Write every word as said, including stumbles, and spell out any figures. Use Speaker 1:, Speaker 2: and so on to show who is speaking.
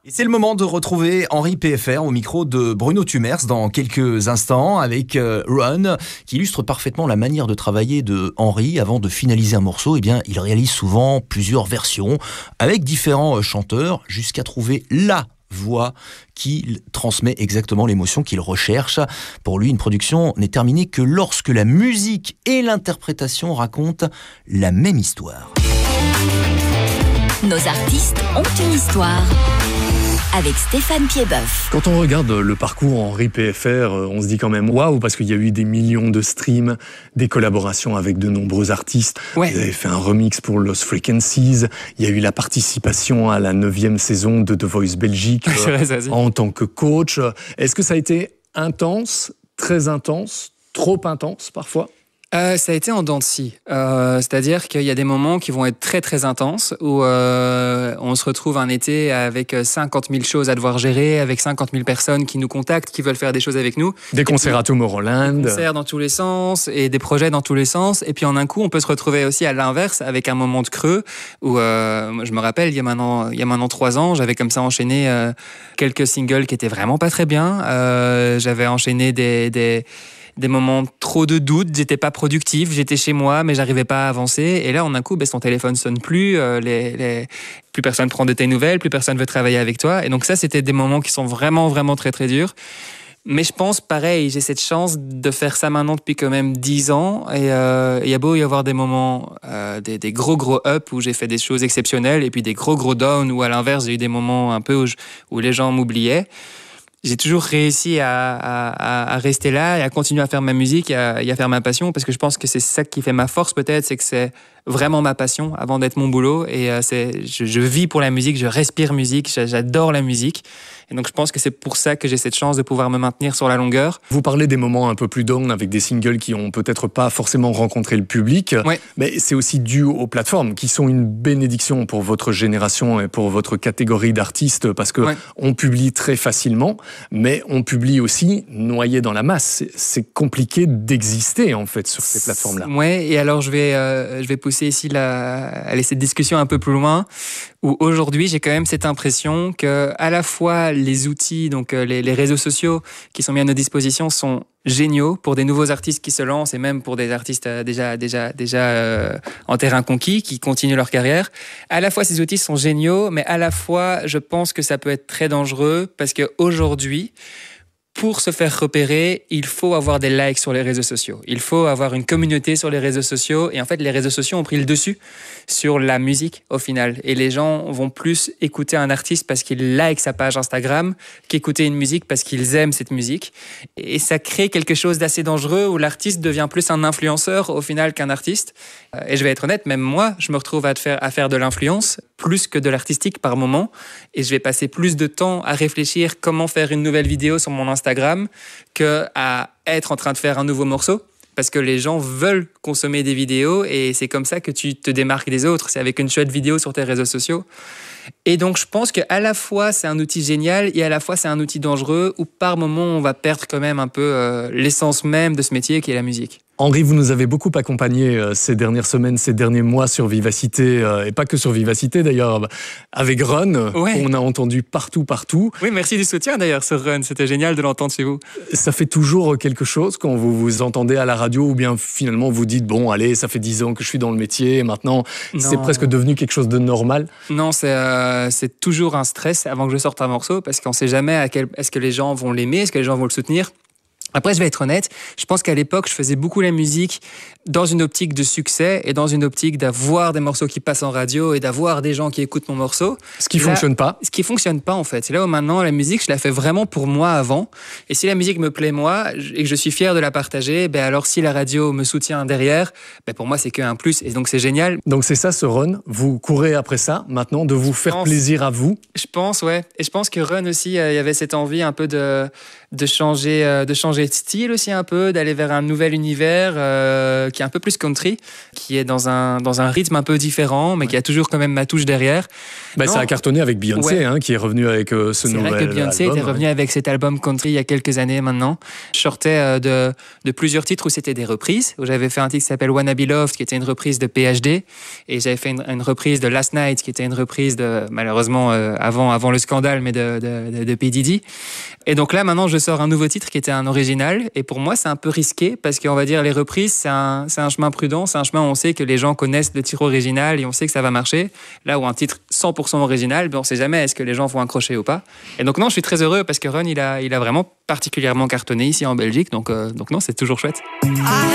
Speaker 1: Et c'est le moment de retrouver Henri P F R au micro de Bruno Tumers dans quelques instants avec euh, Run, qui illustre parfaitement la manière de travailler de Henri. Avant de finaliser un morceau, eh bien, il réalise souvent plusieurs versions avec différents chanteurs jusqu'à trouver la voix qui transmet exactement l'émotion qu'il recherche. Pour lui, une production n'est terminée que lorsque la musique et l'interprétation racontent la même histoire.
Speaker 2: Nos artistes ont une histoire. Avec Stéphane Piedboeuf.
Speaker 3: Quand on regarde le parcours Henri P F R, on se dit quand même waouh, parce qu'il y a eu des millions de streams, des collaborations avec de nombreux artistes.
Speaker 4: Ouais.
Speaker 3: Vous avez fait un remix pour Lost Frequencies. Il y a eu la participation à la neuvième saison de The Voice Belgique
Speaker 4: vrai, ça, si.
Speaker 3: en tant que coach. Est-ce que ça a été intense, très intense, trop intense parfois ?
Speaker 4: Euh, ça a été en dents de scie. Euh, c'est-à-dire qu'il y a des moments qui vont être très très intenses où euh, on se retrouve un été avec cinquante mille choses à devoir gérer, avec cinquante mille personnes qui nous contactent, qui veulent faire des choses avec nous.
Speaker 3: Des concerts à Tomorrowland.
Speaker 4: Des concerts dans tous les sens et des projets dans tous les sens. Et puis en un coup, on peut se retrouver aussi à l'inverse avec un moment de creux où, euh, moi, je me rappelle, il y a maintenant, il y a maintenant trois ans, j'avais comme ça enchaîné euh, quelques singles qui étaient vraiment pas très bien. Euh, j'avais enchaîné des... des des moments trop de doutes, j'étais pas productif, j'étais chez moi, mais j'arrivais pas à avancer. Et là, en un coup, ben, son téléphone sonne plus, euh, les, les... plus personne prend de tes nouvelles, plus personne veut travailler avec toi. Et donc ça, c'était des moments qui sont vraiment, vraiment très, très durs. Mais je pense, pareil, j'ai cette chance de faire ça maintenant depuis quand même dix ans. Et il euh, y a beau y avoir des moments, euh, des, des gros, gros up où j'ai fait des choses exceptionnelles, et puis des gros, gros down où, à l'inverse, j'ai eu des moments un peu où, je, où les gens m'oubliaient. J'ai toujours réussi à, à, à rester là et à continuer à faire ma musique et à, et à faire ma passion, parce que je pense que c'est ça qui fait ma force peut-être, c'est que c'est vraiment ma passion avant d'être mon boulot. Et euh, c'est, je, je vis pour la musique, je respire musique, j'adore la musique. Et donc je pense que c'est pour ça que j'ai cette chance de pouvoir me maintenir sur la longueur.
Speaker 3: Vous parlez des moments un peu plus down avec des singles qui ont peut-être pas forcément rencontré le public,
Speaker 4: ouais.
Speaker 3: Mais c'est aussi dû aux plateformes qui sont une bénédiction pour votre génération et pour votre catégorie d'artistes, parce que ouais. On publie très facilement, mais on publie aussi noyé dans la masse. C'est, c'est compliqué d'exister en fait sur ces plateformes-là.
Speaker 4: Ouais, et alors je vais, euh, je vais pousser ici la, aller cette discussion un peu plus loin, où aujourd'hui j'ai quand même cette impression que à la fois les outils, donc les, les réseaux sociaux qui sont mis à nos dispositions sont géniaux pour des nouveaux artistes qui se lancent et même pour des artistes déjà, déjà, déjà euh, en terrain conquis qui continuent leur carrière. À la fois ces outils sont géniaux, mais à la fois je pense que ça peut être très dangereux parce qu'aujourd'hui, pour se faire repérer, il faut avoir des likes sur les réseaux sociaux. Il faut avoir une communauté sur les réseaux sociaux. Et en fait, les réseaux sociaux ont pris le dessus sur la musique, au final. Et les gens vont plus écouter un artiste parce qu'ils likent sa page Instagram qu'écouter une musique parce qu'ils aiment cette musique. Et ça crée quelque chose d'assez dangereux où l'artiste devient plus un influenceur, au final, qu'un artiste. Et je vais être honnête, même moi, je me retrouve à faire, à faire de l'influence plus que de l'artistique par moment. Et je vais passer plus de temps à réfléchir comment faire une nouvelle vidéo sur mon Instagram qu'à être en train de faire un nouveau morceau. Parce que les gens veulent consommer des vidéos et c'est comme ça que tu te démarques des autres. C'est avec une chouette vidéo sur tes réseaux sociaux. Et donc, je pense qu'à la fois, c'est un outil génial et à la fois, c'est un outil dangereux où par moment, on va perdre quand même un peu euh, l'essence même de ce métier qui est la musique.
Speaker 3: Henri, vous nous avez beaucoup accompagnés euh, ces dernières semaines, ces derniers mois sur Vivacité, euh, et pas que sur Vivacité d'ailleurs, avec Run,
Speaker 4: ouais.
Speaker 3: On a entendu partout, partout.
Speaker 4: Oui, merci du soutien d'ailleurs sur Run, c'était génial de l'entendre chez vous.
Speaker 3: Ça fait toujours quelque chose quand vous vous entendez à la radio ou bien finalement vous dites, bon allez, ça fait dix ans que je suis dans le métier et maintenant non. C'est presque devenu quelque chose de normal?
Speaker 4: Non, c'est, euh, c'est toujours un stress avant que je sorte un morceau parce qu'on ne sait jamais à quel, est-ce que les gens vont l'aimer, est-ce que les gens vont le soutenir. Après, je vais être honnête, je pense qu'à l'époque, je faisais beaucoup la musique dans une optique de succès et dans une optique d'avoir des morceaux qui passent en radio et d'avoir des gens qui écoutent mon morceau.
Speaker 3: Ce qui ne fonctionne pas.
Speaker 4: Ce qui ne fonctionne pas, en fait. C'est là où maintenant, la musique, je la fais vraiment pour moi avant. Et si la musique me plaît, moi, et que je suis fier de la partager, ben alors si la radio me soutient derrière, ben pour moi, c'est qu'un plus. Et donc, c'est génial.
Speaker 3: Donc, c'est ça, ce Run. Vous courez après ça, maintenant, de vous faire
Speaker 4: pense,
Speaker 3: plaisir à vous.
Speaker 4: Je pense, ouais. Et je pense que Run aussi, il y avait cette envie un peu de, de changer, euh, de changer de style aussi un peu, d'aller vers un nouvel univers euh, qui est un peu plus country, qui est dans un, dans un rythme un peu différent, mais ouais. qui a toujours quand même ma touche derrière.
Speaker 3: Bah, ça a cartonné avec Beyoncé, ouais. hein, qui est revenu avec euh, ce
Speaker 4: C'est
Speaker 3: nouvel album.
Speaker 4: C'est vrai que Beyoncé
Speaker 3: album,
Speaker 4: était revenue
Speaker 3: ouais.
Speaker 4: avec cet album country il y a quelques années maintenant. Je sortais euh, de, de plusieurs titres où c'était des reprises, où j'avais fait un titre qui s'appelle Wanna Be Loved, qui était une reprise de P H D, et j'avais fait une, une reprise de Last Night, qui était une reprise de, malheureusement, euh, avant, avant le scandale, mais de, de, de, de P. Diddy. Et donc là, maintenant, je sors un nouveau titre qui était un original, et pour moi, c'est un peu risqué, parce qu'on va dire, les reprises, c'est un, c'est un chemin prudent, c'est un chemin où on sait que les gens connaissent le titre original, et on sait que ça va marcher. Là où un titre cent pour cent original, ben, on ne sait jamais est-ce que les gens vont accrocher ou pas. Et donc non, je suis très heureux, parce que Run, il a, il a vraiment particulièrement cartonné ici en Belgique, donc, euh, donc non, c'est toujours chouette.